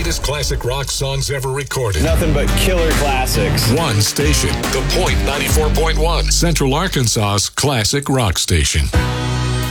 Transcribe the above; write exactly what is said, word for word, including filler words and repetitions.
greatest classic rock songs ever recorded. Nothing but killer classics. One station. The Point ninety-four point one. Central Arkansas's classic rock station.